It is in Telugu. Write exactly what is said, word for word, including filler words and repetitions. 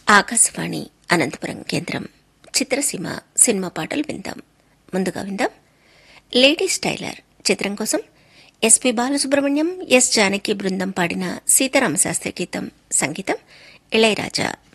ఆకాశవాణి అనంతపురం కేంద్రం చిత్రసీమ సినిమా పాటలు విందాం. ముందుగా విందాం లేడీస్ టైలర్ చిత్రం కోసం ఎస్పి బాలసుబ్రహ్మణ్యం, ఎస్ జానకి బృందం పాడిన సీతారామశాస్త్రి గీతం. సంగీతం ఇళయరాజా.